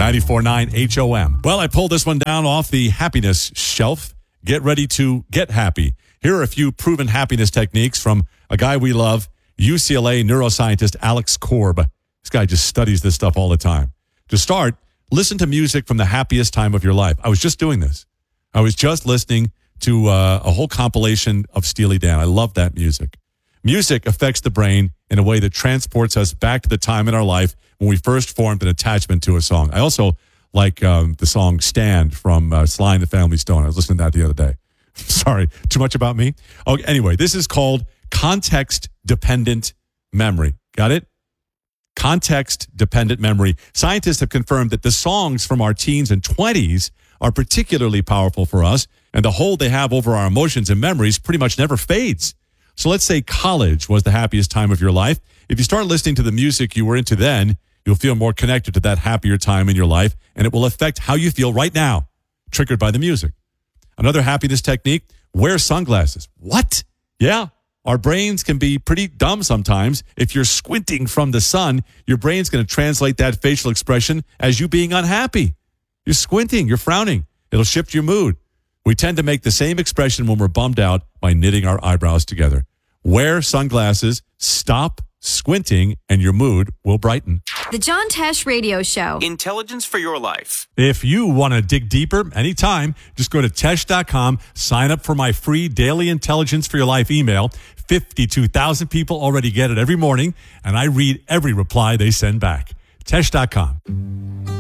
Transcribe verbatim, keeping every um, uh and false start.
ninety-four point nine H O M. Well, I pulled this one down off the happiness shelf. Get ready to get happy. Here are a few proven happiness techniques from a guy we love, U C L A neuroscientist Alex Korb. This guy just studies this stuff all the time. To start, listen to music from the happiest time of your life. I was just doing this. I was just listening to uh, a whole compilation of Steely Dan. I love that music. Music affects the brain in a way that transports us back to the time in our life when we first formed an attachment to a song. I also like um, the song Stand from uh, Sly and the Family Stone. I was listening to that the other day. Sorry, too much about me? Okay, anyway, this is called context-dependent memory. Got it? Context-dependent memory. Scientists have confirmed that the songs from our teens and twenties are particularly powerful for us, and the hold they have over our emotions and memories pretty much never fades. So let's say college was the happiest time of your life. If you start listening to the music you were into then, you'll feel more connected to that happier time in your life, and it will affect how you feel right now, triggered by the music. Another happiness technique, wear sunglasses. What? Yeah, our brains can be pretty dumb sometimes. If you're squinting from the sun, your brain's going to translate that facial expression as you being unhappy. You're squinting, you're frowning. It'll shift your mood. We tend to make the same expression when we're bummed out by knitting our eyebrows together. Wear sunglasses, stop squinting, and your mood will brighten. The John Tesh Radio Show. Intelligence for your life. If you want to dig deeper anytime, just go to Tesh dot com, sign up for my free daily Intelligence for Your Life email. fifty-two thousand people already get it every morning, and I read every reply they send back. Tesh dot com.